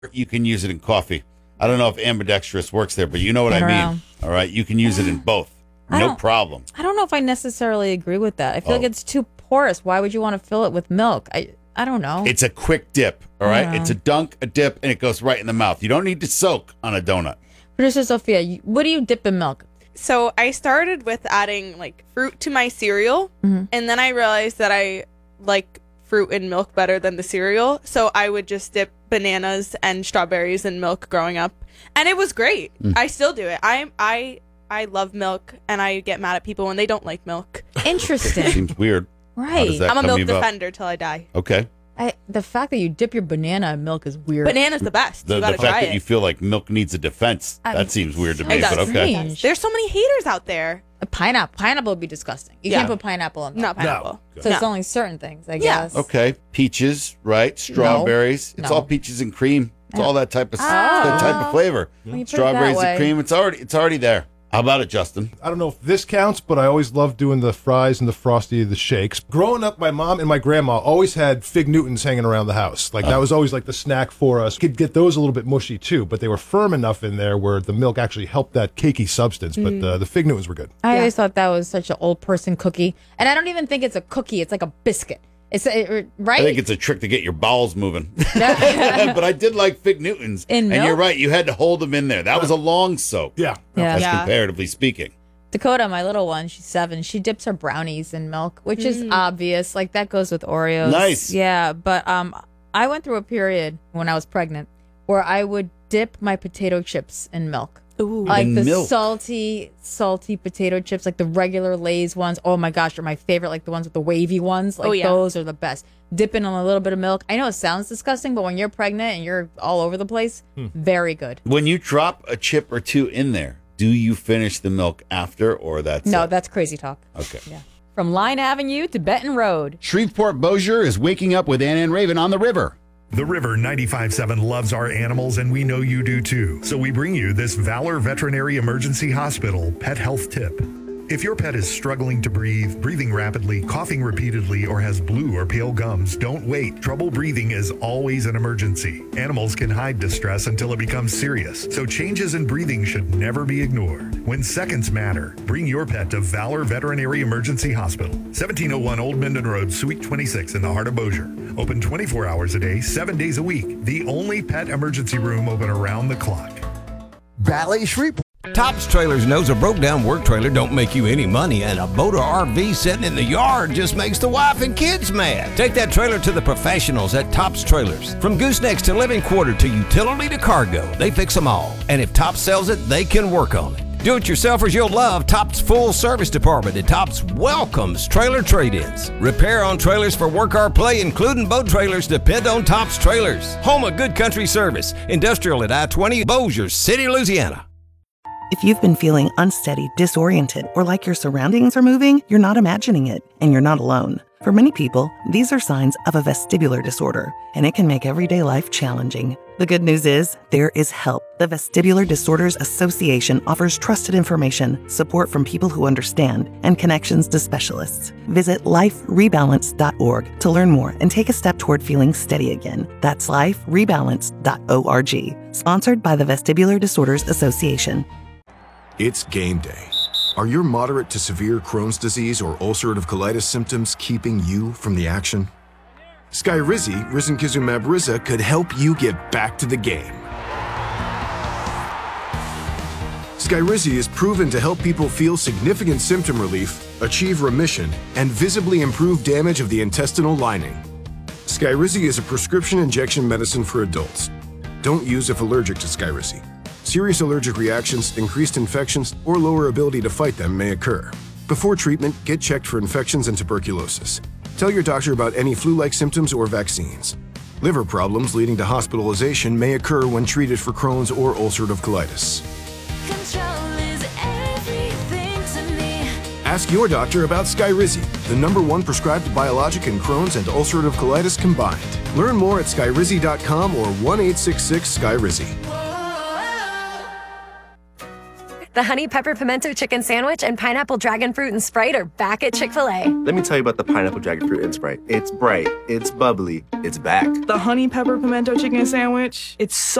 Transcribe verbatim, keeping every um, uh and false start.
You can use it in coffee. I don't know if ambidextrous works there, but you know what I, I mean. know. All right, you can use it in both. I No don't- problem. I don't know if I necessarily agree with that. I feel Oh. like it's too porous. Why would you want to fill it with milk? I I don't know. It's a quick dip. All I right, know. it's a dunk, a dip, and it goes right in the mouth. You don't need to soak on a donut. Producer Sophia, you, what do you dip in milk? So I started with adding like fruit to my cereal, Mm-hmm. and then I realized that I like fruit and milk better than the cereal. So I would just dip bananas and strawberries in milk growing up, and it was great. Mm. I still do it. I I I love milk, and I get mad at people when they don't like milk. Interesting. Seems weird. How Right. does that I'm a come milk about? defender till I die. Okay. I, the fact that you dip your banana in milk is weird. Banana's the best. The, you the gotta fact try that it. you feel like milk needs a defense, I- that seems weird to It me, does. but okay. Strange. There's so many haters out there. A pineapple. Pineapple would be disgusting. You Yeah. can't put pineapple in milk. Not pineapple. So it's No. only certain things, I Yeah. guess. Okay. Peaches, right? Strawberries. It's No. all peaches and cream. It's all that type of Oh. that type of flavor. When you put it Strawberries that and way. cream. It's already it's already there. How about it, Justin? I don't know if this counts, but I always loved doing the fries and the Frosty, the shakes. Growing up, my mom and my grandma always had Fig Newtons hanging around the house. Like, that was always like the snack for us. Could get those a little bit mushy, too, but they were firm enough in there where the milk actually helped that cakey substance, but uh, the Fig Newtons were good. I Yeah. always thought that was such an old person cookie. And I don't even think it's a cookie. It's like a biscuit. It's a, right? I think it's a trick to get your bowels moving. But I did like Fig Newtons. In and milk? you're right, you had to hold them in there. That was a long soak. Yeah. Yeah. That's Yeah. comparatively speaking. Dakota, my little one, she's seven. She dips her brownies in milk, which is obvious. Like that goes with Oreos. Nice. Yeah, but um, I went through a period when I was pregnant where I would dip my potato chips in milk. Ooh. Like In the milk. salty, salty potato chips, like the regular Lay's ones. Oh my gosh, they're my favorite. Like the ones with the wavy ones. Like Oh, yeah. those are the best. Dip in a little bit of milk. I know it sounds disgusting, but when you're pregnant and you're all over the place, very good. When you drop a chip or two in there, do you finish the milk after or that's No, it? that's crazy talk. Okay. Yeah. From Line Avenue to Benton Road. Shreveport Bossier is waking up with Ann and Raven on the river. The River ninety-five point seven loves our animals, and we know you do too. So we bring you this Valor Veterinary Emergency Hospital pet health tip. If your pet is struggling to breathe, breathing rapidly, coughing repeatedly, or has blue or pale gums, don't wait. Trouble breathing is always an emergency. Animals can hide distress until it becomes serious, so changes in breathing should never be ignored. When seconds matter, bring your pet to Valor Veterinary Emergency Hospital, seventeen oh one Old Minden Road, Suite twenty-six in the heart of Bossier. Open twenty-four hours a day, seven days a week. The only pet emergency room open around the clock. Valley Shreveport. Tops Trailers knows a broke down work trailer don't make you any money, and a boat or R V sitting in the yard just makes the wife and kids mad. Take that trailer to the professionals at Tops Trailers. From goosenecks to living quarter to utility to cargo, they fix them all. And if Tops sells it, they can work on it. Do-it-yourselfers you'll love Tops Full Service Department at Tops welcomes trailer trade-ins. Repair on trailers for work or play, including boat trailers, depend on Tops Trailers. Home of good country service. Industrial at I twenty, Bossier City, Louisiana. If you've been feeling unsteady, disoriented, or like your surroundings are moving, you're not imagining it, and you're not alone. For many people, these are signs of a vestibular disorder, and it can make everyday life challenging. The good news is, there is help. The Vestibular Disorders Association offers trusted information, support from people who understand, and connections to specialists. Visit life rebalance dot org to learn more and take a step toward feeling steady again. That's life rebalance dot org. Sponsored by the Vestibular Disorders Association. It's game day. Are your moderate to severe Crohn's disease or ulcerative colitis symptoms keeping you from the action? Skyrizi, risankizumab Riza, could help you get back to the game. Skyrizi is proven to help people feel significant symptom relief, achieve remission, and visibly improve damage of the intestinal lining. Skyrizi is a prescription injection medicine for adults. Don't use if allergic to Skyrizi. Serious allergic reactions, increased infections, or lower ability to fight them may occur. Before treatment, get checked for infections and tuberculosis. Tell your doctor about any flu-like symptoms or vaccines. Liver problems leading to hospitalization may occur when treated for Crohn's or ulcerative colitis. Ask your doctor about Skyrizi, the number one prescribed biologic in Crohn's and ulcerative colitis combined. Learn more at skyrizi dot com or one eight six six Skyrizi. The honey pepper pimento chicken sandwich and pineapple dragon fruit and Sprite are back at Chick-fil-A. Let me tell you about the pineapple dragon fruit and Sprite. It's bright, it's bubbly, it's back. The honey pepper pimento chicken sandwich, it's so